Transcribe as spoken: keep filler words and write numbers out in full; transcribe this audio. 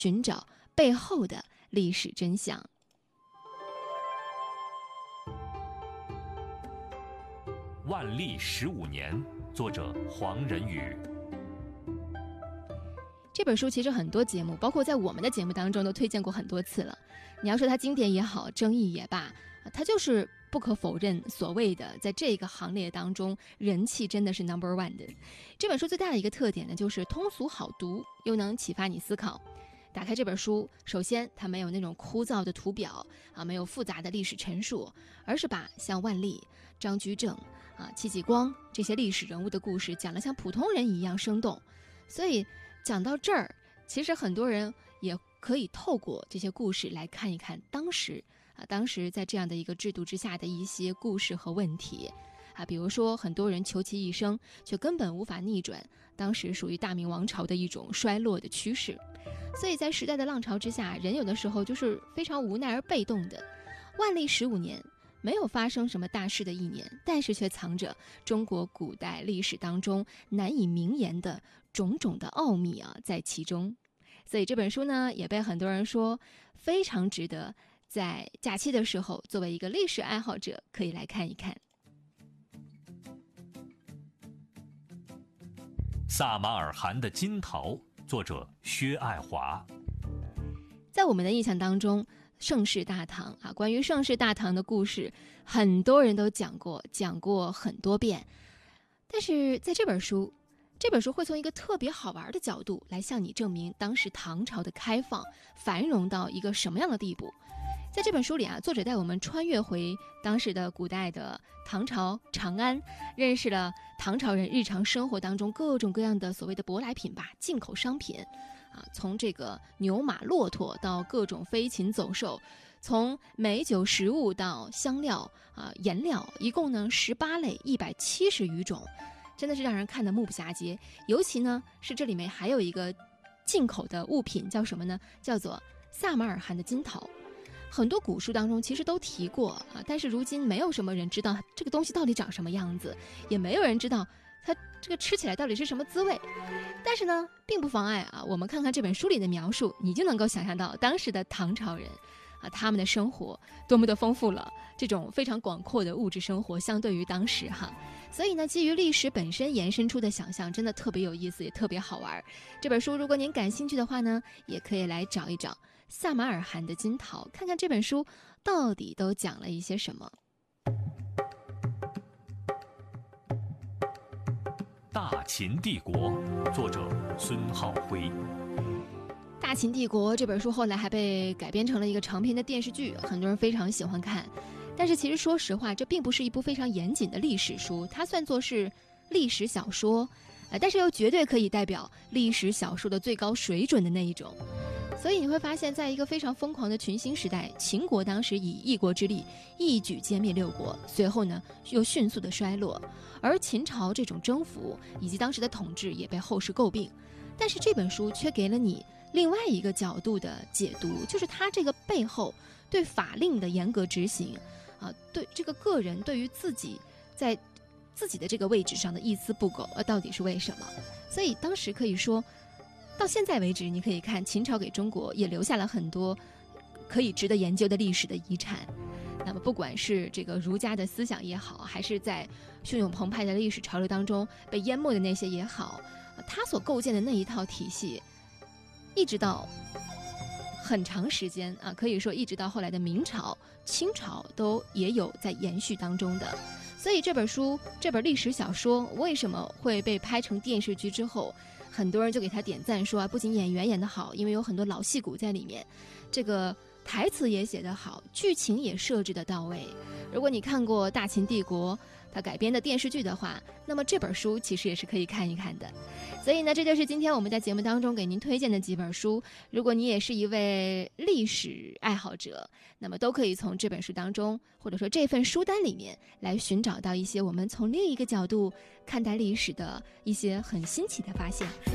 寻找背后的历史真相。 万历十五年，作者黄仁宇。 这本书其实很多节目，包括在我们的节目当中都推荐过很多次了。你要说它经典也好，争议也罢，它就是不可否认所谓的在这个行列当中人气真的是 number one 的。这本书最大的一个特点呢，就是通俗好读，又能启发你思考。打开这本书，首先它没有那种枯燥的图表啊，没有复杂的历史陈述，而是把像万历、张居正啊、戚继光这些历史人物的故事讲得像普通人一样生动。所以讲到这儿，其实很多人也可以透过这些故事来看一看当时啊，当时在这样的一个制度之下的一些故事和问题啊，比如说很多人求其一生，却根本无法逆转当时属于大明王朝的一种衰落的趋势。所以在时代的浪潮之下，人有的时候就是非常无奈而被动的。万历十五年没有发生什么大事的一年，但是却藏着中国古代历史当中难以名言的种种的奥秘啊在其中。所以这本书呢，也被很多人说非常值得在假期的时候作为一个历史爱好者可以来看一看。 萨马尔罕的金桃，作者薛爱华。 在我们的印象当中，盛世大唐啊，关于盛世大唐的故事，很多人都讲过，讲过很多遍。但是在这本书，这本书会从一个特别好玩的角度来向你证明当时唐朝的开放、繁荣到一个什么样的地步。在这本书里啊，作者带我们穿越回当时的古代的唐朝长安，认识了唐朝人日常生活当中各种各样的所谓的舶来品吧，进口商品啊，从这个牛马骆驼到各种飞禽走兽，从美酒食物到香料啊颜料，一共呢十八类，一百七十余种，真的是让人看得目不暇接。尤其呢是这里面还有一个进口的物品，叫什么呢？叫做萨马尔罕的金桃。很多古书当中其实都提过啊，但是如今没有什么人知道这个东西到底长什么样子，也没有人知道它这个吃起来到底是什么滋味。但是呢，并不妨碍啊，我们看看这本书里的描述，你就能够想象到当时的唐朝人啊，他们的生活多么的丰富了，这种非常广阔的物质生活相对于当时哈。所以呢，基于历史本身延伸出的想象，真的特别有意思，也特别好玩。这本书如果您感兴趣的话呢，也可以来找一找萨马尔罕的金桃，看看这本书到底都讲了一些什么。 大秦帝国，作者孙浩辉。 大秦帝国这本书后来还被改编成了一个长篇的电视剧，很多人非常喜欢看。但是其实说实话，这并不是一部非常严谨的历史书，它算作是历史小说，呃，但是又绝对可以代表历史小说的最高水准的那一种。所以你会发现，在一个非常疯狂的群星时代，秦国当时以一国之力一举歼灭六国，随后呢又迅速的衰落，而秦朝这种征服以及当时的统治也被后世诟病。但是这本书却给了你另外一个角度的解读，就是它这个背后对法令的严格执行啊，对这个个人对于自己在自己的这个位置上的一丝不苟，呃，到底是为什么？所以当时可以说，到现在为止，你可以看秦朝给中国也留下了很多可以值得研究的历史的遗产。那么不管是这个儒家的思想也好，还是在汹涌澎湃的历史潮流当中被淹没的那些也好，他所构建的那一套体系，一直到很长时间啊，可以说一直到后来的明朝、清朝都也有在延续当中的。所以这本书，这本历史小说为什么会被拍成电视剧之后，很多人就给他点赞说啊，不仅演员演得好，因为有很多老戏骨在里面，这个台词也写得好，剧情也设置得到位。如果你看过《大秦帝国》它改编的电视剧的话，那么这本书其实也是可以看一看的。所以呢，这就是今天我们在节目当中给您推荐的几本书。如果你也是一位历史爱好者，那么都可以从这本书当中，或者说这份书单里面来寻找到一些我们从另一个角度看待历史的一些很新奇的发现。